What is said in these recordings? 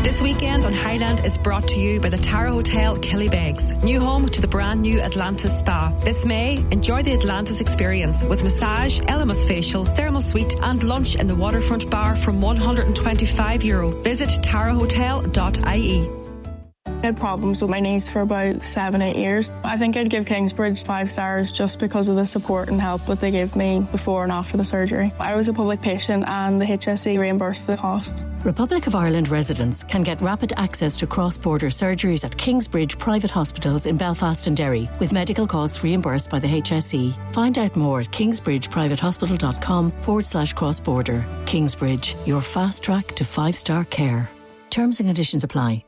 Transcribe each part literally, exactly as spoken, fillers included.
This weekend on Highland is brought to you by the Tara Hotel Killybegs, new home to the brand new Atlantis Spa. This May, enjoy the Atlantis experience with massage, Elemis facial, thermal suite and lunch in the waterfront bar from one hundred twenty-five euro. Visit tara hotel dot I E. I had problems with my knees for about seven, eight years. I think I'd give Kingsbridge five stars just because of the support and help that they gave me before and after the surgery. I was a public patient and the H S E reimbursed the cost. Republic of Ireland residents can get rapid access to cross-border surgeries at Kingsbridge private hospitals in Belfast and Derry, with medical costs reimbursed by the H S E. Find out more at kingsbridgeprivatehospital.com forward slash cross-border. Kingsbridge, your fast track to five-star care. Terms and conditions apply.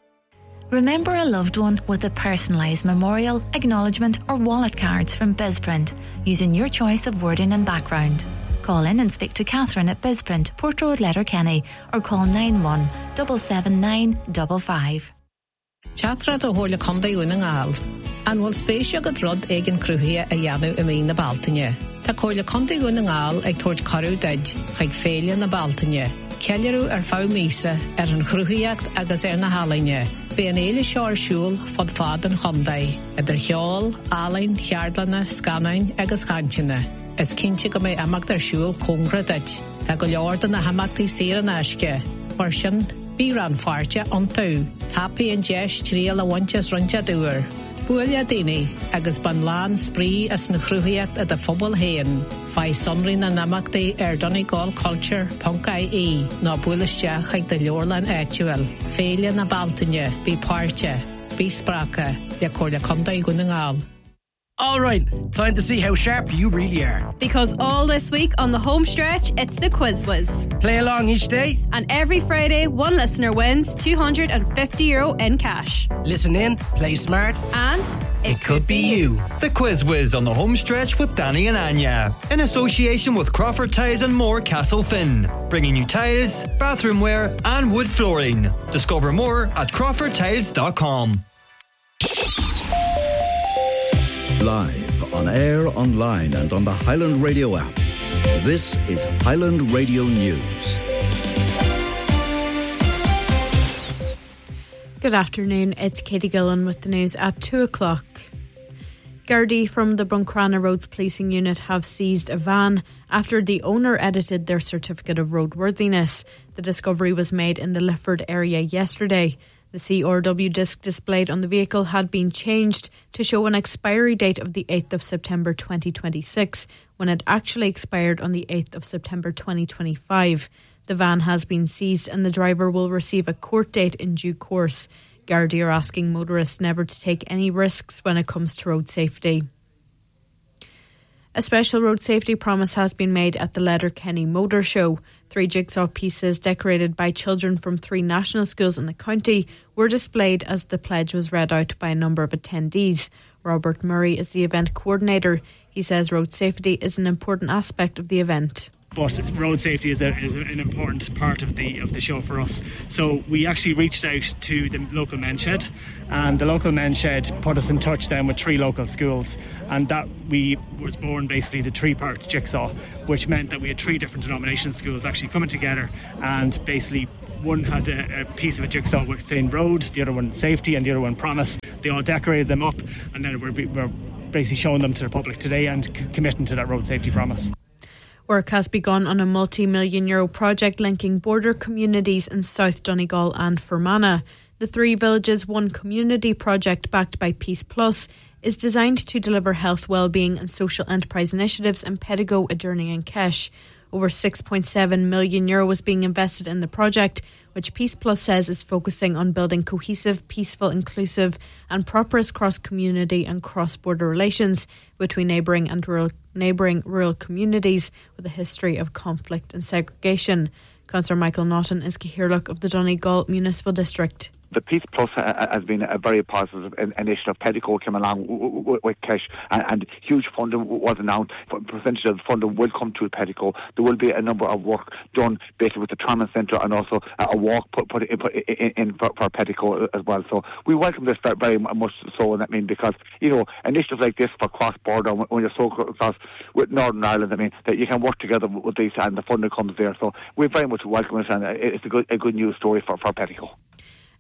Remember a loved one with a personalised memorial, acknowledgement or wallet cards from BizPrint, using your choice of wording and background. Call in and speak to Catherine at BizPrint, Port Road, Letterkenny, or call nine one seven seven nine five five. Chatra to hola conda unan al. An wal spéisio go drod egin cruhia a yanu imi na Baltine. Ta hola conda unan al ag tord caru dej, ag félia na Baltine. Cellarú ar fá mísa ar an chrúthaíocht agus ar na halaine. Bí an éile seo ar siúl fod fad an chondaí, idir cheol, alain, cheardlanna, scanain agus chantina. Is cinnte go mé amach ar siúl congra deit. Tá go leorda na hamachtaí sír an aisce. Mar sin, bí ran fáirte an tú. Tapaí an deis tríal a bhaintes runte dúir. Buaile daoine agus ban lán sprí as na chrúthaíocht a de phobal héan. Fai sonrí na namachtaí ar Donegal Culture .I E ná buailisteach ag de leorlan éitiúil. Féile na Baltine, bí páirte, bí sprácha, le cóirle condaí gúna ngáil. All right, time to see how sharp you really are. Because all this week on the home stretch, it's the Quiz Whiz. Play along each day. And every Friday, one listener wins two hundred fifty euro in cash. Listen in, play smart, and it, it could be you. The Quiz Whiz on the home stretch with Danny and Anya. In association with Crawford Tiles and More Castlefin. Bringing you tiles, bathroom wear and wood flooring. Discover more at crawford tiles dot com. Live, on air, online and on the Highland Radio app. This is Highland Radio News. Good afternoon, it's Katie Gillen with the news at two o'clock. Gardaí from the Buncrana Roads Policing Unit have seized a van after the owner edited their certificate of roadworthiness. The discovery was made in the Lifford area yesterday. The C R W disc displayed on the vehicle had been changed to show an expiry date of the eighth of September twenty twenty-six, when it actually expired on the eighth of September twenty twenty-five. The van has been seized and the driver will receive a court date in due course. Gardaí are asking motorists never to take any risks when it comes to road safety. A special road safety promise has been made at the Letterkenny Motor Show. Three jigsaw pieces decorated by children from three national schools in the county were displayed as the pledge was read out by a number of attendees. Robert Murray is the event coordinator. He says road safety is an important aspect of the event. But road safety is, a, is an important part of the of the show for us. So we actually reached out to the local men's shed, and the local men's shed put us in touch then with three local schools, and that we was born basically the three-part jigsaw, which meant that we had three different denomination schools actually coming together, and basically one had a, a piece of a jigsaw with saying road, the other one safety, and the other one promise. They all decorated them up, and then we're, we're basically showing them to the public today and c- committing to that road safety promise. Work has begun on a multi-million euro project linking border communities in South Donegal and Fermanagh. The Three Villages One Community project, backed by Peace Plus, is designed to deliver health, wellbeing and social enterprise initiatives in Pedigo, Adurning and Kesh. Over six point seven million euro is being invested in the project, which Peace Plus says is focusing on building cohesive, peaceful, inclusive and prosperous cross-community and cross-border relations between neighbouring and rural, neighbouring rural communities with a history of conflict and segregation. Councillor Michael Naughton is Cahirlock of the Donegal Municipal District. The Peace Plus has been a very positive initiative. Pedico came along with Kesh, and huge funding was announced. A percentage of the funding will come to Pedico. There will be a number of work done basically with the trauma centre, and also a walk put, put in, put in, in for, for Pedico as well. So we welcome this very much so, and I mean, because, you know, initiatives like this for cross-border, when you're so close with Northern Ireland, I mean, that you can work together with these and the funding comes there. So we very much welcome it, and it's a good, a good news story for, for Pedico.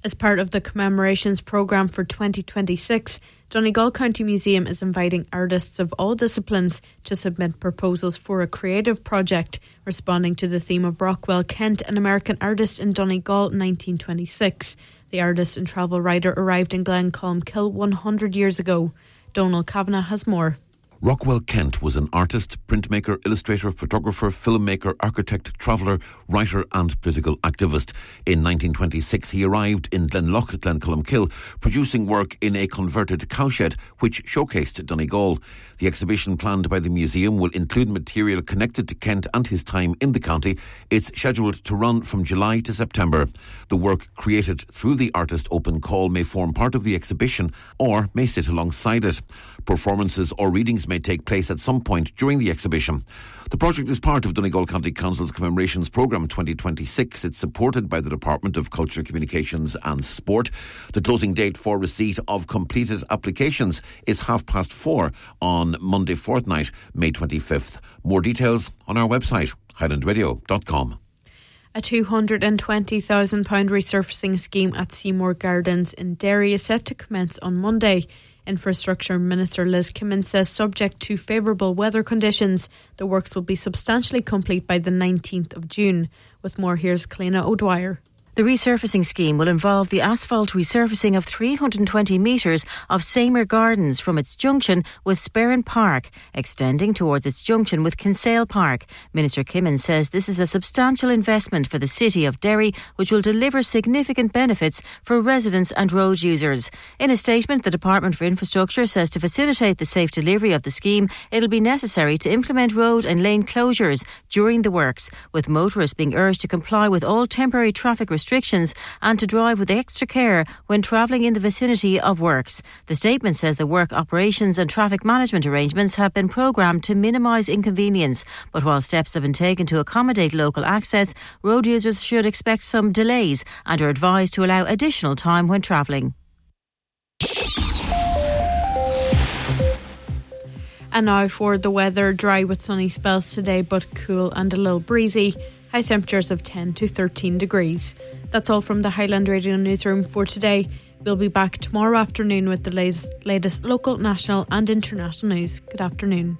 As part of the commemorations programme for twenty twenty-six, Donegal County Museum is inviting artists of all disciplines to submit proposals for a creative project responding to the theme of Rockwell Kent, an American artist in Donegal nineteen twenty-six. The artist and travel writer arrived in Glencolmkill one hundred years ago. Donald Kavanagh has more. Rockwell Kent was an artist, printmaker, illustrator, photographer, filmmaker, architect, traveller, writer and political activist. In nineteen twenty-six he arrived in Glenlough, Glencolmkill, producing work in a converted cowshed which showcased Donegal. The exhibition planned by the museum will include material connected to Kent and his time in the county. It's scheduled to run from July to September. The work created through the artist open call may form part of the exhibition or may sit alongside it. Performances or readings may take place at some point during the exhibition. The project is part of Donegal County Council's Commemorations Programme twenty twenty-six. It's supported by the Department of Culture, Communications and Sport. The closing date for receipt of completed applications is half past four on Monday fortnight, May twenty-fifth. More details on our website, highland radio dot com. A two hundred twenty thousand pounds resurfacing scheme at Seymour Gardens in Derry is set to commence on Monday. Infrastructure Minister Liz Kimmin says subject to favourable weather conditions, the works will be substantially complete by the nineteenth of June. With more, here's Clena O'Dwyer. The resurfacing scheme will involve the asphalt resurfacing of three hundred twenty metres of Seymour Gardens from its junction with Sperrin Park, extending towards its junction with Kinsale Park. Minister Kimmin says this is a substantial investment for the city of Derry, which will deliver significant benefits for residents and road users. In a statement, the Department for Infrastructure says to facilitate the safe delivery of the scheme, it will be necessary to implement road and lane closures during the works, with motorists being urged to comply with all temporary traffic restrictions restrictions and to drive with extra care when travelling in the vicinity of works. The statement says the work operations and traffic management arrangements have been programmed to minimise inconvenience, but while steps have been taken to accommodate local access, road users should expect some delays and are advised to allow additional time when travelling. And now for the weather, dry with sunny spells today but cool and a little breezy. High temperatures of ten to thirteen degrees. That's all from the Highland Radio newsroom for today. We'll be back tomorrow afternoon with the latest, latest local, national and international news. Good afternoon.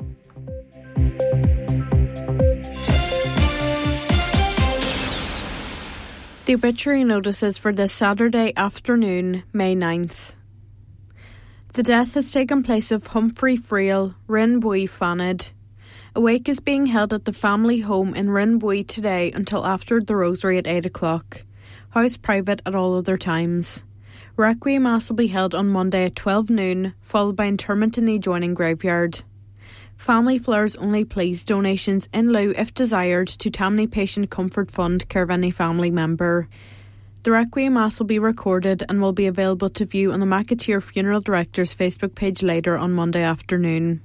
The obituary notices for this Saturday afternoon, May ninth. The death has taken place of Humphrey Friel, Rinbui Fanad. A wake is being held at the family home in Rinbui today until after the rosary at eight o'clock. House private at all other times. Requiem Mass will be held on Monday at twelve noon, followed by interment in the adjoining graveyard. Family flowers only please, donations in lieu if desired to Tammany Patient Comfort Fund, care of any family member. The Requiem Mass will be recorded and will be available to view on the McAteer Funeral Director's Facebook page later on Monday afternoon.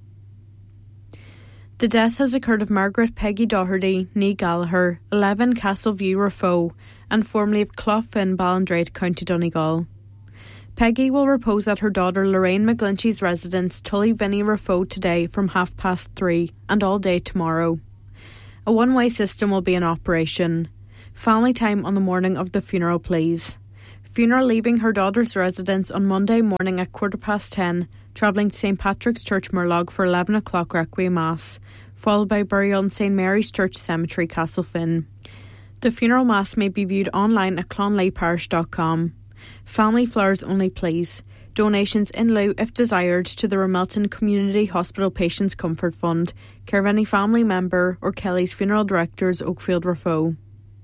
The death has occurred of Margaret Peggy Doherty, née Gallagher, eleven Castleview, Rafoe, and formerly of Clough Finn, Ballindrate, County Donegal. Peggy will repose at her daughter Lorraine McGlinchey's residence, Tully Vinny, Rafoe, today from half past three and all day tomorrow. A one-way system will be in operation. Family time on the morning of the funeral, please. Funeral leaving her daughter's residence on Monday morning at quarter past ten, travelling to Saint Patrick's Church, Murlog for eleven o'clock Requiem Mass, followed by burial in Saint Mary's Church Cemetery, Castlefin. The funeral mass may be viewed online at clonleigh parish dot com. Family flowers only please. Donations in lieu if desired to the Ramelton Community Hospital Patients Comfort Fund, care of any family member or Kelly's Funeral Directors, Oakfield, Rafoe.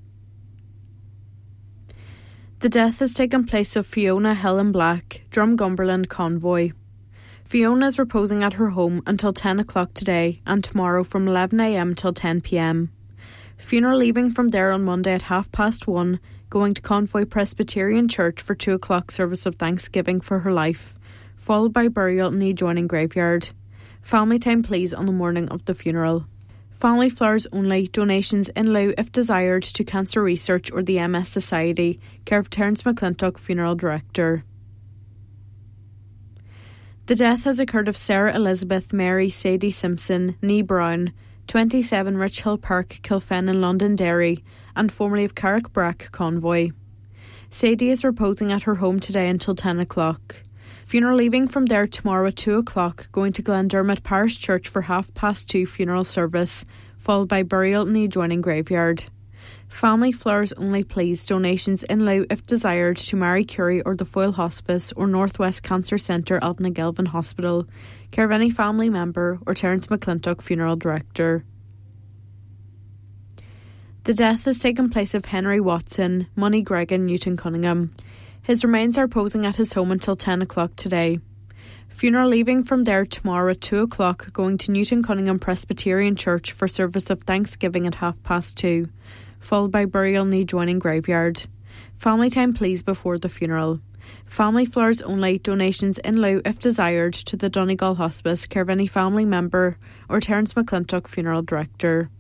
The death has taken place of Fiona Helen Black, Drumgumberland Convoy. Fiona is reposing at her home until ten o'clock today and tomorrow from eleven a m till ten p m. Funeral leaving from there on Monday at half past one, going to Convoy Presbyterian Church for two o'clock service of thanksgiving for her life, followed by burial in the adjoining graveyard. Family time please on the morning of the funeral. Family flowers only, donations in lieu if desired to Cancer Research or the M S Society, care of Terence McClintock, Funeral Director. The death has occurred of Sarah Elizabeth Mary Sadie Simpson, née Brown, twenty-seven Rich Hill Park, Kilfennan, Londonderry, and formerly of Carrick Brack Convoy. Sadie is reposing at her home today until ten o'clock. Funeral leaving from there tomorrow at two o'clock, going to Glendermot Parish Church for half past two funeral service, followed by burial in the adjoining graveyard. Family flowers only please, donations in lieu if desired to Marie Curie or the Foyle Hospice or Northwest Cancer Centre Altnagelvin Hospital, care of any family member or Terence McClintock Funeral Director. The death has taken place of Henry Watson, Money Gregan, Newton Cunningham. His remains are posing at his home until ten o'clock today. Funeral leaving from there tomorrow at two o'clock, going to Newton Cunningham Presbyterian Church for service of Thanksgiving at half past two, followed by burial in the adjoining graveyard. Family time please before the funeral. Family flowers only, donations in lieu if desired to the Donegal Hospice, care of any family member or Terence McClintock Funeral Director.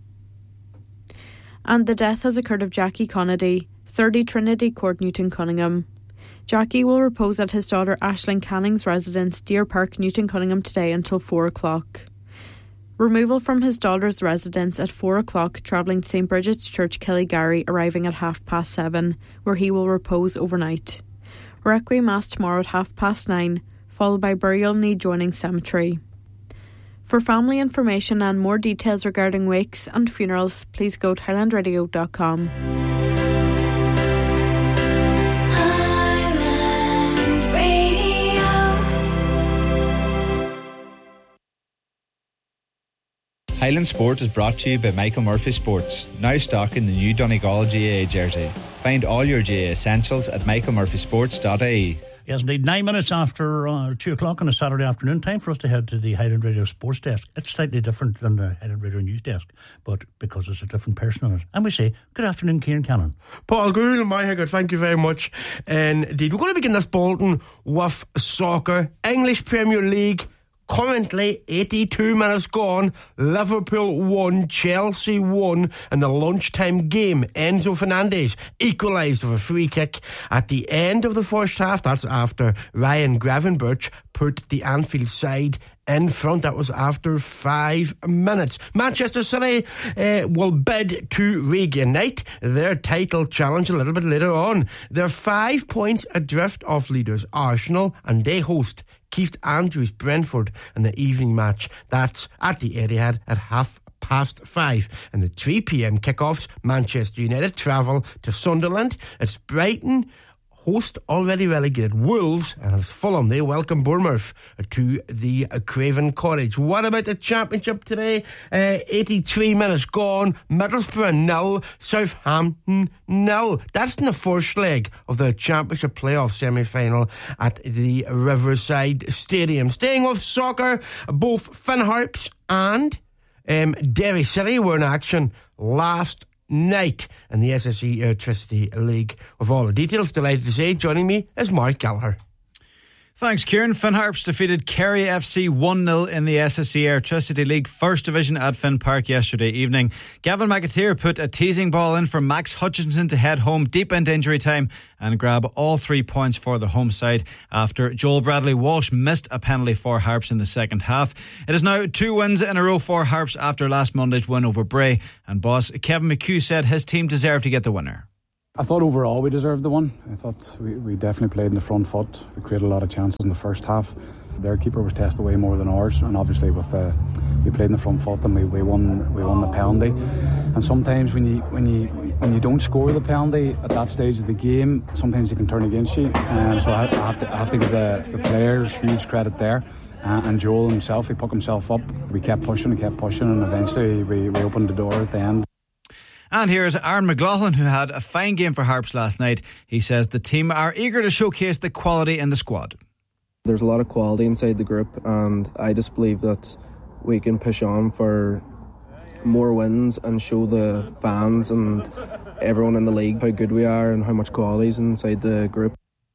And the death has occurred of Jackie Connedy, thirty Trinity Court, Newton Cunningham. Jackie will repose at his daughter Aisling Canning's residence, Deer Park, Newton Cunningham today until four o'clock. Removal from his daughter's residence at four o'clock, travelling to St Bridget's Church, Killygarry, arriving at half past seven, where he will repose overnight. Requiem Mass tomorrow at half past nine, followed by burial in the adjoining cemetery. For family information and more details regarding wakes and funerals, please go to highland radio dot com. Highland Sport is brought to you by Michael Murphy Sports, now stocking the new Donegal G A A jersey. Find all your G A A essentials at michael murphy sports dot I E. Yes, indeed. Nine minutes after uh, two o'clock on a Saturday afternoon, time for us to head to the Highland Radio Sports Desk. It's slightly different than the Highland Radio News Desk, but because there's a different person on it. And we say, good afternoon, Kieran Cannon. Paul Gould, my good, thank you very much. And indeed, we're going to begin this bulletin with soccer. English Premier League. Currently, eighty-two minutes gone. Liverpool won, Chelsea won in the lunchtime game. Enzo Fernandez equalised with a free kick at the end of the first half. That's after Ryan Gravenberch put the Anfield side in front. That was after five minutes. Manchester City uh, will bid to reignite their title challenge a little bit later on. They're five points adrift of leaders Arsenal, and they host Keith Andrews Brentford in the evening match. That's at the Etihad at half past five. And the three p.m. kickoffs, Manchester United travel to Sunderland. It's Brighton host already relegated Wolves, and it's Fulham. They welcome Bournemouth to the Craven Cottage. What about the Championship today? Uh, eighty-three minutes gone. Middlesbrough nil, Southampton nil. That's in the first leg of the Championship playoff semi-final at the Riverside Stadium. Staying with soccer, both Finn Harps and um, Derry City were in action last night in the S S E Electricity League. With all the details, delighted to say, joining me is Mark Gallagher. Thanks, Kieran. Finn Harps defeated Kerry F C one nil in the S S E Electricity League First Division at Finn Park yesterday evening. Gavin McAteer put a teasing ball in for Max Hutchinson to head home deep into injury time and grab all three points for the home side after Joel Bradley Walsh missed a penalty for Harps in the second half. It is now two wins in a row for Harps after last Monday's win over Bray, and boss Kevin McHugh said his team deserved to get the winner. I thought overall we deserved the one. I thought we, we definitely played in the front foot. We created a lot of chances in the first half. Their keeper was tested way more than ours, and obviously with uh, we played in the front foot and we, we won we won the penalty. And sometimes when you when you when you don't score the penalty at that stage of the game, sometimes it can turn against you. And so I, I have to I have to give the, the players huge credit there. Uh, and Joel himself, he put himself up. We kept pushing and kept pushing, and eventually we, we opened the door at the end. And here's Aaron McLaughlin, who had a fine game for Harps last night. He says the team are eager to showcase the quality in the squad. There's a lot of quality inside the group, and I just believe that we can push on for more wins and show the fans and everyone in the league how good we are and how much quality is inside the group.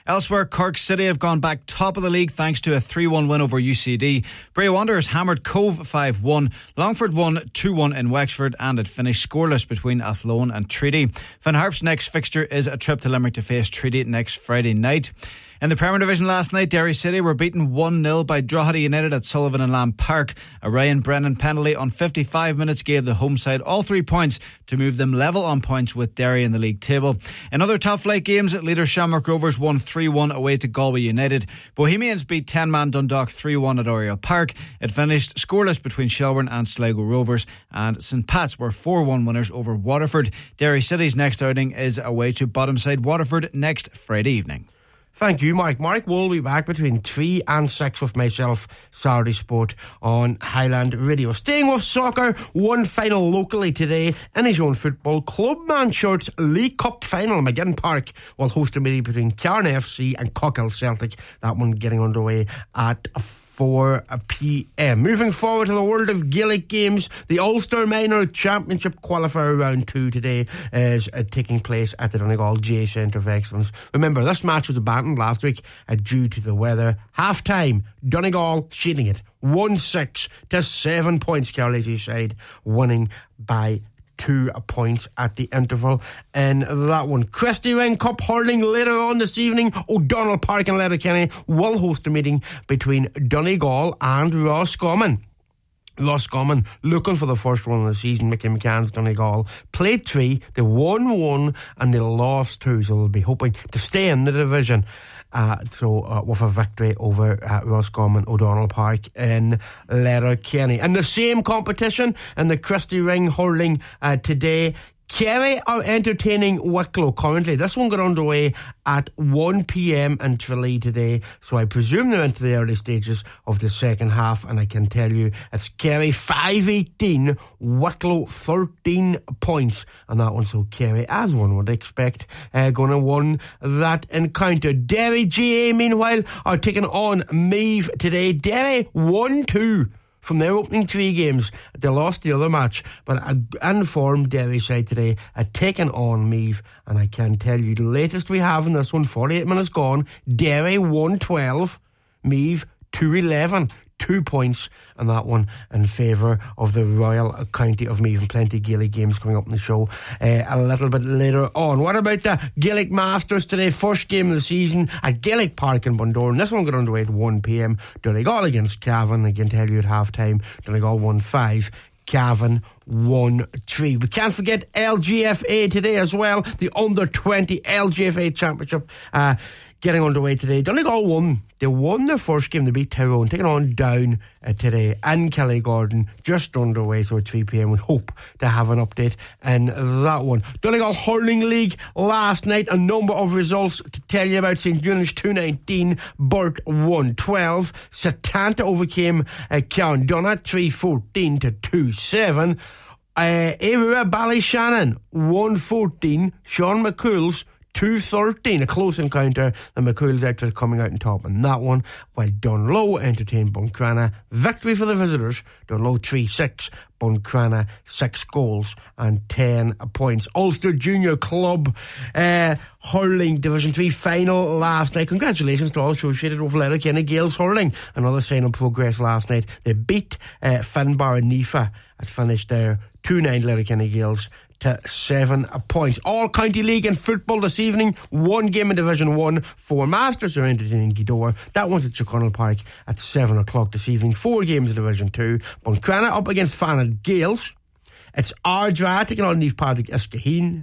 Elsewhere, Cork City have gone back top of the league thanks to a three one win over U C D. Bray Wanderers hammered Cove five one. Longford won two one in Wexford, and it finished scoreless between Athlone and Treaty. Finn Harp's next fixture is a trip to Limerick to face Treaty next Friday night. In the Premier Division last night, Derry City were beaten one nil by Drogheda United at Sullivan and Lamb Park. A Ryan Brennan penalty on fifty-five minutes gave the home side all three points to move them level on points with Derry in the league table. In other top flight games, leader Shamrock Rovers won three one away to Galway United. Bohemians beat ten-man Dundalk three one at Oriel Park. It finished scoreless between Shelbourne and Sligo Rovers, and St Pat's were four one winners over Waterford. Derry City's next outing is away to bottom-side Waterford next Friday evening. Thank you, Mark. Mark will be back between three and six with myself, Saturday Sport on Highland Radio. Staying with soccer, one final locally today in his own football. Clubman Shirts League Cup final. McGinn Park will host a meeting between Cairn F C and Cockhill Celtic. That one getting underway at four p.m. Moving forward to the world of Gaelic games, the Ulster Minor Championship qualifier round two today is uh, taking place at the Donegal J Centre of Excellence. Remember, this match was abandoned last week uh, due to the weather. Half time, Donegal shielding it one six to seven points. Carlisle's side winning by two points at the interval in that one. Christy Ring Cup hurling later on this evening. O'Donnell Park and Letterkenny will host a meeting between Donegal and Roscommon. Roscommon looking for the first one of the season. Mickey McCann's Donegal played three, they won one and they lost two, so they'll be hoping to stay in the division. Uh, so uh, with a victory over uh, Roscommon O'Donnell Park in Letterkenny. In the same competition in the Christy Ring hurling uh, today, Kerry are entertaining Wicklow currently. This one got underway at one p.m. in Tralee today, so I presume they're into the early stages of the second half, and I can tell you it's Kerry five eighteen, Wicklow thirteen points, and that one, so Kerry, as one would expect, uh, going to win that encounter. Derry G A, meanwhile, are taking on Meath today. Derry one two from their opening three games. They lost the other match, but an informed Derry side today are taking on Meath, and I can tell you the latest we have in this one, forty-eight minutes gone, Derry one twelve, Meath two eleven. Two points, and that one in favour of the Royal County of Meath. And plenty of Gaelic games coming up in the show uh, a little bit later on. What about the Gaelic Masters today? First game of the season at Gaelic Park in Bundoran. This one got underway at one p.m. Donegal against Cavan. I can tell you at half time, Donegal won five. Cavan one three. We can't forget L G F A today as well. The under twenty L G F A Championship uh, getting underway today. Donegal won. They won their first game. They beat Tyrone, taking on Down uh, today in Kellygordon, just underway. So at three p.m. we hope to have an update in that one. Donegal Hurling League last night, a number of results to tell you about. Saint Eunice two nineteen, Burt one twelve, Setanta overcame uh, Carndonagh three fourteen to two seven, uh, Aurora Ballyshannon one fourteen, Sean McCool's two thirteen, a close encounter. The McCool's outfit coming out on top in that one, while Dunlow entertained Buncrana. Victory for the visitors. Dunlow three six, Buncrana six goals and ten points. Ulster Junior Club uh, hurling Division three final last night. Congratulations to all associated with Letterkenny Gales hurling. Another sign of progress last night. They beat uh, Finbar and Nifa. It finished there two nine Letterkenny Gales to seven points. All County League in football this evening. One game in Division one. Four Masters are entertaining Gweedore. That one's at Chuconnell Park at seven o'clock this evening. Four games in Division two. Buncrana up against Fanad Gales. It's Ardra taking on Neve Patrick Iskaheen.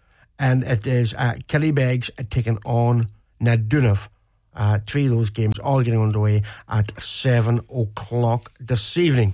And it is uh, Killybegs taking on Nadunav. Uh, three of those games all getting underway at seven o'clock this evening.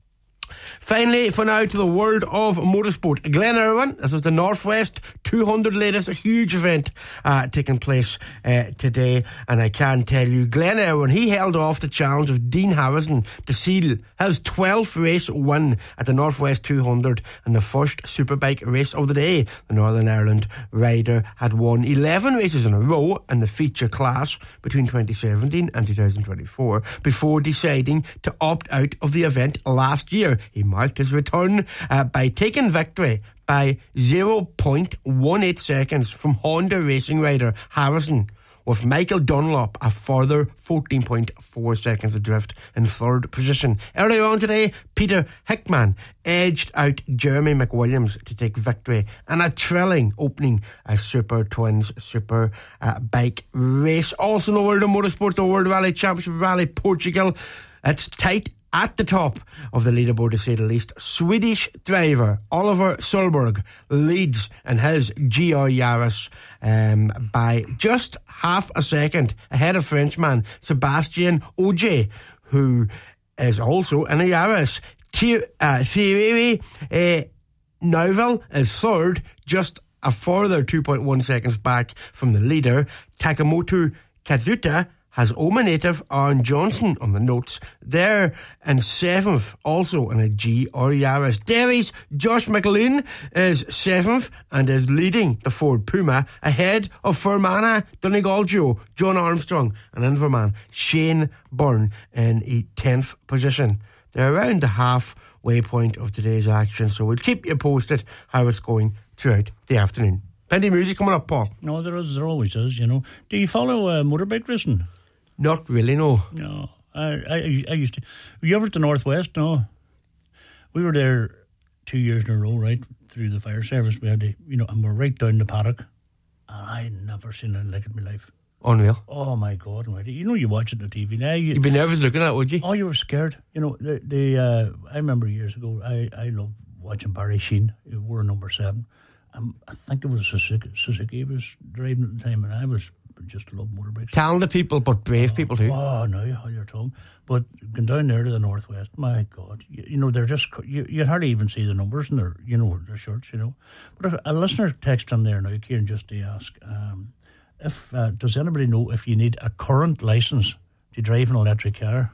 Finally, for now, to the world of motorsport. Glen Irwin, this is the Northwest two hundred latest, a huge event uh, taking place uh, today. And I can tell you, Glen Irwin, he held off the challenge of Dean Harrison to seal his twelfth race win at the Northwest two hundred and the first superbike race of the day. The Northern Ireland rider had won eleven races in a row in the feature class between twenty seventeen and two thousand twenty-four before deciding to opt out of the event last year. He marked his return uh, by taking victory by zero point one eight seconds from Honda racing rider Harrison, with Michael Dunlop a further fourteen point four seconds adrift in third position. Earlier on today, Peter Hickman edged out Jeremy McWilliams to take victory in a thrilling opening a Super Twins Super uh, Bike race. Also in the world of motorsport, the World Rally Championship Rally Portugal. It's tight at the top of the leaderboard, to say the least. Swedish driver Oliver Solberg leads in his G R Yaris um, by just half a second ahead of Frenchman Sebastien Ogier, who is also in a Yaris. uh, Thierry uh, Neuville is third, just a further two point one seconds back from the leader. Takamoto Kazuta has Oma native Aaron Johnson on the notes. There in seventh, also in a G R Yaris. Derry's Josh McLean is seventh and is leading the Ford Puma ahead of Fermanagh, Donegal duo John Armstrong and Inverman Shane Byrne in a tenth position. They're around the halfway point of today's action, so we'll keep you posted how it's going throughout the afternoon. Plenty of music coming up, Paul. No, there is. There always is, you know. Do you follow uh, motorbike racing? Not really, no. No. I, I I used to. Were you ever at the Northwest? No. We were there two years in a row, right, through the fire service. We had to, you know, and we're right down the paddock. And I never seen anything like it in my life. Unreal. Oh, my God. You know, you watch it on the T V now. You, You'd be nervous looking at it, would you? Oh, you were scared. You know, the, the uh, I remember years ago, I, I loved watching Barry Sheen, who wore number seven. Um, I think it was Suzuki, Suzuki was driving at the time, and I was just love motorbikes. Talented people, but brave oh, people too. Oh, no, how you're talking. But going down there to the Northwest, my God, you, you know, they're just, you, you hardly even see the numbers in their, you know, their shirts, you know. But if a listener text on there now, Kieran, just to ask, um, if uh, does anybody know if you need a current licence to drive an electric car?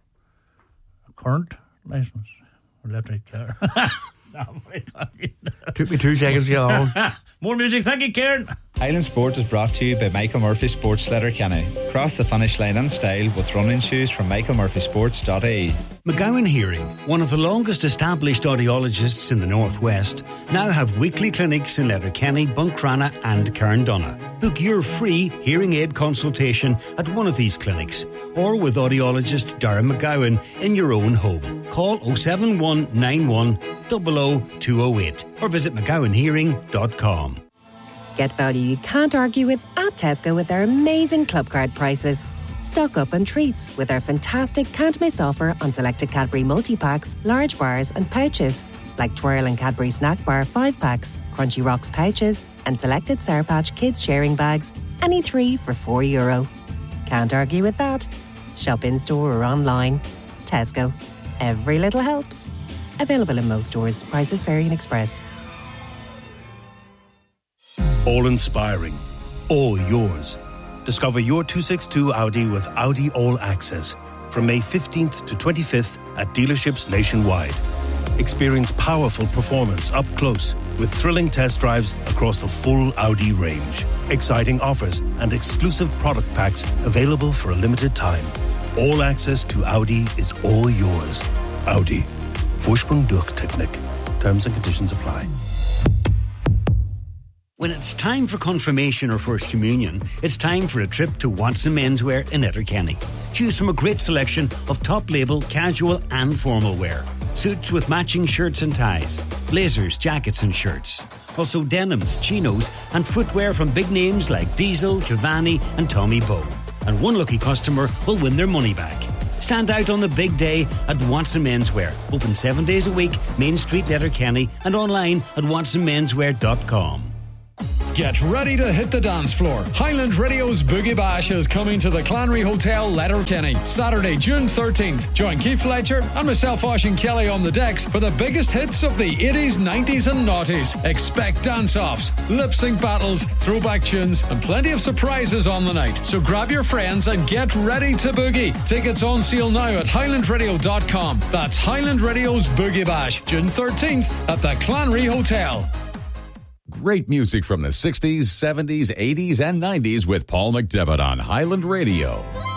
A current licence? Electric car. Oh my God. Took me two seconds to get on. More music, thank you, Kieran. Highland Sport is brought to you by Michael Murphy Sports Letterkenny. Cross the finish line in style with running shoes from michael murphy sports dot I E. McGowan Hearing, one of the longest established audiologists in the Northwest, now have weekly clinics in Letterkenny, Buncrana and Carndonagh. Book your free hearing aid consultation at one of these clinics or with audiologist Darren McGowan in your own home. Call oh seven one nine one oh oh two oh eight or visit mcgowan hearing dot com. Get value you can't argue with at Tesco with their amazing club card prices. Stock up on treats with our fantastic can't miss offer on selected Cadbury multi-packs, large bars and pouches, like Twirl and Cadbury Snack Bar five packs, Crunchy Rocks pouches and selected Sour Patch Kids sharing bags, any three for four euro. Can't argue with that. Shop in store or online. Tesco. Every little helps. Available in most stores. Prices vary in Express. All inspiring, all yours. Discover your two sixty-two Audi with Audi All Access from May fifteenth to twenty-fifth at dealerships nationwide. Experience powerful performance up close with thrilling test drives across the full Audi range. Exciting offers and exclusive product packs available for a limited time. All access to Audi is all yours. Audi. Vorsprung durch Technik. Terms and conditions apply. When it's time for confirmation or first communion, it's time for a trip to Watson Menswear in Letterkenny. Choose from a great selection of top label, casual and formal wear. Suits with matching shirts and ties, blazers, jackets and shirts. Also denims, chinos and footwear from big names like Diesel, Giovanni and Tommy Bow. And one lucky customer will win their money back. Stand out on the big day at Watson Menswear. Open seven days a week, Main Street, Letterkenny and online at watson menswear dot com. Get ready to hit the dance floor. Highland Radio's Boogie Bash is coming to the Clanry Hotel, Letterkenny, Saturday, June thirteenth. Join Keith Fletcher and myself, Oisín Kelly, on the decks for the biggest hits of the eighties, nineties and noughties. Expect dance-offs, lip-sync battles, throwback tunes and plenty of surprises on the night. So grab your friends and get ready to boogie. Tickets on sale now at highland radio dot com. That's Highland Radio's Boogie Bash, June thirteenth at the Clanry Hotel. Great music from the sixties, seventies, eighties, and nineties with Paul McDevitt on Highland Radio.